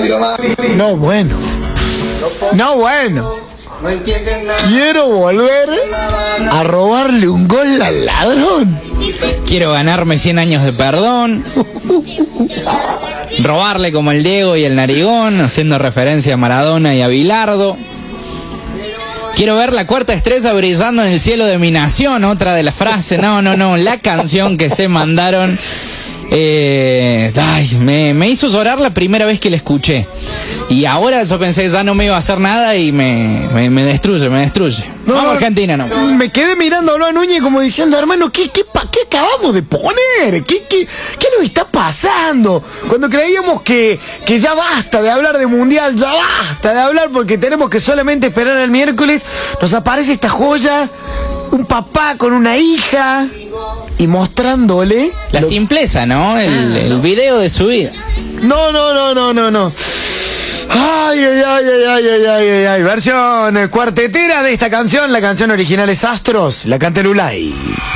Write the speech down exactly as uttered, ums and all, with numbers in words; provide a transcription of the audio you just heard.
No, bueno. No, bueno. No entienden nada. Quiero volver a robarle un gol al ladrón. Quiero ganarme cien años de perdón. Robarle como el Diego y el Narigón, haciendo referencia a Maradona y a Bilardo. Quiero ver la cuarta estrella brillando en el cielo de mi nación, otra de las frases. No, no, no, la canción que se mandaron. Eh, ay, me, me hizo llorar la primera vez que la escuché. Y ahora yo pensé ya no me iba a hacer nada y me, me, me destruye, me destruye. No, Vamos a Argentina, no. Me quedé mirando a Núñez como diciendo, hermano, ¿qué, qué, pa, qué acabamos de poner? ¿Qué, qué, ¿Qué nos está pasando? Cuando creíamos que, que ya basta de hablar de mundial, ya basta de hablar porque tenemos que solamente esperar el miércoles, nos aparece esta joya, un papá con una hija y mostrándole... La lo... simpleza, ¿no? El, el video de su vida. No, no, no, no, no, no. Ay, ay, ay, ay, ay, ay, ay, ay, ay. Versión cuartetera de esta canción. La canción original es Astros. La canta Lulay.